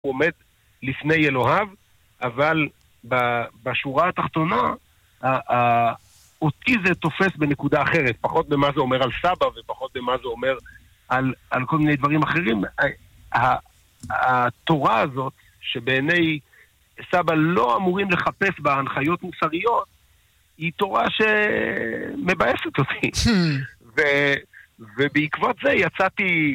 הוא עומד לפני אלוהיו, אבל בשורה התחתונה, אותי זה תופס בנקודה אחרת, פחות במה זה אומר על סבא, ופחות במה זה אומר על כל מיני דברים אחרים. התורה הזאת, שבעיני סבא לא אמורים לחפש בהנחיות מוסריות, היא תורה שמבאסת אותי. ובעקבות זה יצאתי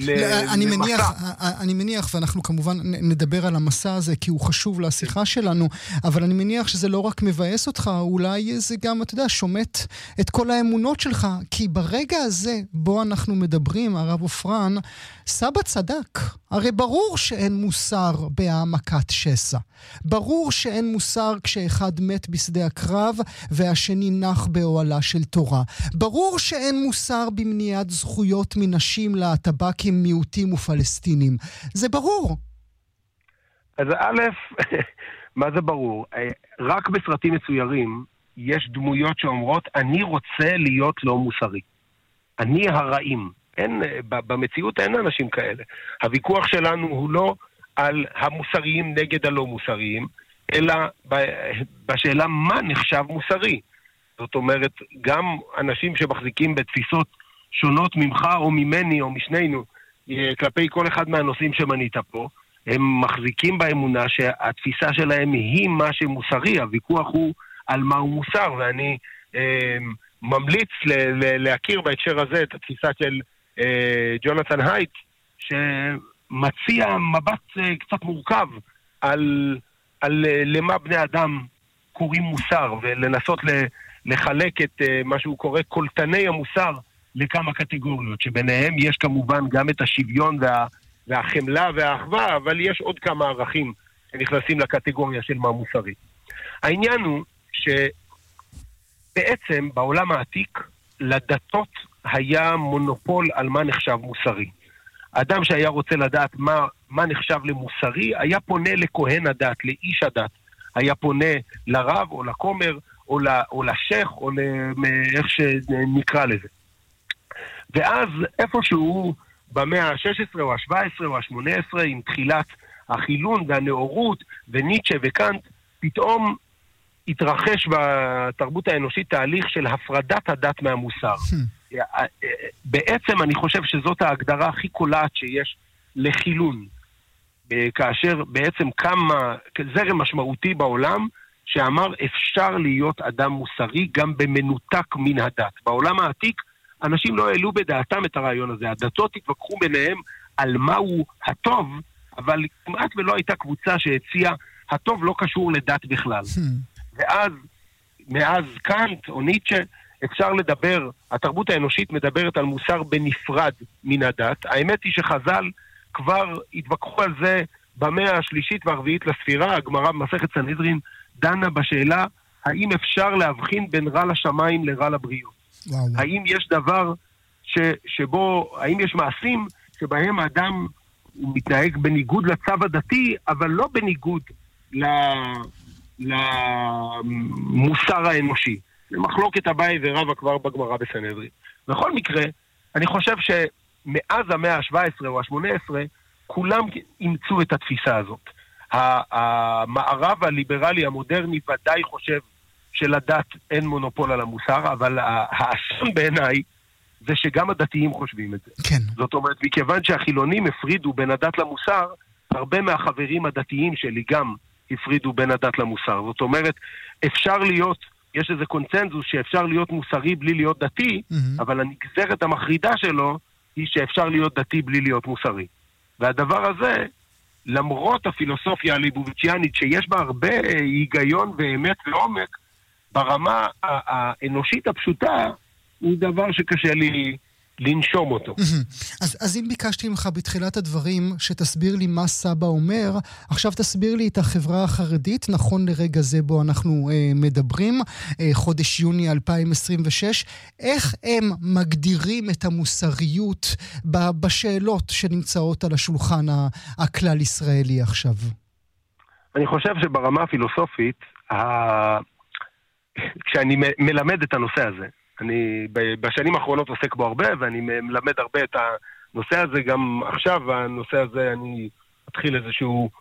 אני מניח, ואנחנו כמובן נדבר על המסע הזה, כי הוא חשוב לשיחה שלנו, אבל אני מניח שזה לא רק מבאס אותך, אולי זה גם, אתה יודע, שומט את כל האמונות שלך, כי ברגע הזה, בו אנחנו מדברים, הרב עופרן, סבא צדק. הרי ברור שאין מוסר בהעמקת שסע. ברור שאין מוסר כשאחד מת בשדה הקרב, והשני נח באוהלה של תורה. ברור שאין מוסר במניעת זכויות מנשים להטבקים, מיעוטים ופלסטינים. זה ברור. אז א', מה זה ברור? רק בסרטים מצוירים יש דמויות שאומרות, אני רוצה להיות לא מוסרי. אני הרעים. במציאות אין אנשים כאלה. הוויכוח שלנו הוא לא על המוסריים נגד הלא מוסריים, אלא בשאלה מה נחשב מוסרי. זאת אומרת, גם אנשים שמחזיקים בתפיסות שונות ממך או ממני או משנינו, כלפי כל אחד מהנושאים שמנית פה, הם מחזיקים באמונה שהתפיסה שלהם היא מה שמוסרי. הוויכוח הוא על מה הוא מוסר, ואני ממליץ להכיר בהקשר הזה את התפיסה של ג'ונתן הייט, שמציע מבט קצת מורכב על למה בני אדם קוראים מוסר, ולנסות לחלק את מה שהוא קורא קולטני המוסר לכמה קטגוריות, שביניהם יש כמובן גם את השוויון והחמלה והאחווה, אבל יש עוד כמה ערכים שנכנסים לקטגוריה של מה מוסרי. העניין הוא שבעצם בעולם העתיק לדתות היה מונופול על מה נחשב מוסרי. אדם שהיה רוצה לדעת מה נחשב למוסרי, היה פונה לכהן הדת, לאיש הדת. היה פונה לרב או לכומר או לשייך או איך שנקרא לזה. ואז איפשהו במאה ה-16 או ה-17 או ה-18, עם תחילת החילון והנאורות וניטשה וקאנט, פתאום התרחש בתרבות האנושית תהליך של הפרדת הדת מהמוסר. בעצם אני חושב שזאת ההגדרה הכי קולעת שיש לחילון, כאשר בעצם כמה זרם משמעותי בעולם שאמר אפשר להיות אדם מוסרי גם במנותק מן הדת. בעולם העתיק אנשים לא העלו בדעתם את הרעיון הזה. הדתות התווכחו ביניהם על מהו הטוב, אבל כמעט ולא הייתה קבוצה שהציעה הטוב לא קשור לדת בכלל. ואז, מאז קאנט או ניטשה, אפשר לדבר, התרבות האנושית מדברת על מוסר בנפרד מן הדת. האמת היא שחז"ל כבר התווכחו על זה במאה השלישית והרביעית לספירה. הגמרא במסכת סנהדרין דנה בשאלה האם אפשר להבחין בין רע לשמיים לרע לבריות. האם יש דבר שבו, האם יש מעשים שבהם האדם הוא מתנהג בניגוד לצו הדתי, אבל לא בניגוד למוסר האנושי. למחלוקת אביי ורבא כבר בגמרא בסנהדרין. בכל מקרה, אני חושב שמאז המאה ה-17 או ה-18, כולם אימצו את התפיסה הזאת. המערב הליברלי המודרני ודאי חושב שלדת אין מונופול על המוסר, אבל האסון בעיניי זה שגם הדתיים חושבים את זה. כן. זאת אומרת, מכיוון שהחילונים הפרידו בין הדת למוסר, הרבה מהחברים הדתיים שלי גם הפרידו בין הדת למוסר. זאת אומרת, אפשר להיות, יש איזה קונצנזוס שאפשר להיות מוסרי בלי להיות דתי, אבל הנגזרת המחרידה שלו היא שאפשר להיות דתי בלי להיות מוסרי. והדבר הזה, למרות הפילוסופיה הליבוביציאנית שיש בה הרבה היגיון ואמת ועומק, ברמה האנושית הפשוטה, הוא דבר שקשה לי לנשום אותו. אז אם ביקשתי ממך בתחילת הדברים שתסביר לי מה סבא אומר, עכשיו תסביר לי את החברה החרדית, נכון לרגע זה בו אנחנו מדברים, חודש יוני 2026, איך הם מגדירים את המוסריות בשאלות שנמצאות על השולחן הכלל ישראלי עכשיו? אני חושב שברמה הפילוסופית, כשאני מלמד את הנושא הזה, אני בשנים האחרונות עוסק בו הרבה, ואני מלמד הרבה את הנושא הזה, גם עכשיו הנושא הזה אני מתחיל איזשהו